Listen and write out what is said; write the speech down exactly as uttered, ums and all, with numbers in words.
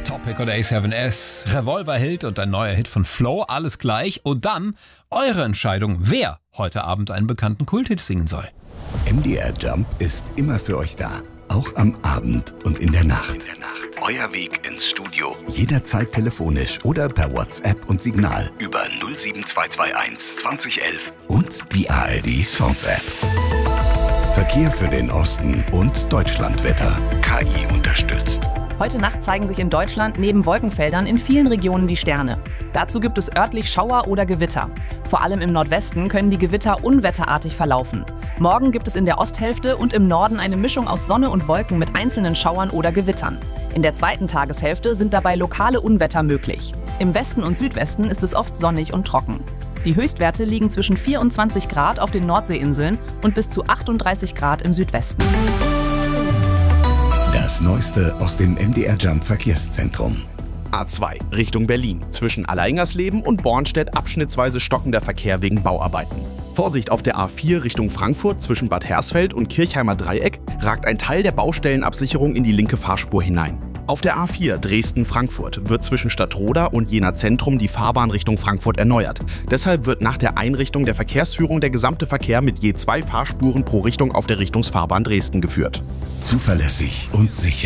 Topic und A sieben S, Revolverheld und ein neuer Hit von Flow, alles gleich. Und dann eure Entscheidung, wer heute Abend einen bekannten Kulthit singen soll. M D R Jump ist immer für euch da. Auch am Abend und in der Nacht. In der Nacht. Euer Weg ins Studio. Jederzeit telefonisch oder per WhatsApp und Signal über null sieben zwei zwei eins zwanzig elf und die A R D Songs App. Verkehr für den Osten und Deutschlandwetter. K I unterstützt. Heute Nacht zeigen sich in Deutschland neben Wolkenfeldern in vielen Regionen die Sterne. Dazu gibt es örtlich Schauer oder Gewitter. Vor allem im Nordwesten können die Gewitter unwetterartig verlaufen. Morgen gibt es in der Osthälfte und im Norden eine Mischung aus Sonne und Wolken mit einzelnen Schauern oder Gewittern. In der zweiten Tageshälfte sind dabei lokale Unwetter möglich. Im Westen und Südwesten ist es oft sonnig und trocken. Die Höchstwerte liegen zwischen vierundzwanzig Grad auf den Nordseeinseln und bis zu achtunddreißig Grad im Südwesten. Das Neueste aus dem M D R Jump Verkehrszentrum. A zwei Richtung Berlin. Zwischen Alleingersleben und Bornstedt abschnittsweise stockender Verkehr wegen Bauarbeiten. Vorsicht auf der A vier Richtung Frankfurt zwischen Bad Hersfeld und Kirchheimer Dreieck ragt ein Teil der Baustellenabsicherung in die linke Fahrspur hinein. Auf der A vier Dresden-Frankfurt wird zwischen Stadtroda und Jena Zentrum die Fahrbahn Richtung Frankfurt erneuert. Deshalb wird nach der Einrichtung der Verkehrsführung der gesamte Verkehr mit je zwei Fahrspuren pro Richtung auf der Richtungsfahrbahn Dresden geführt. Zuverlässig und sicher.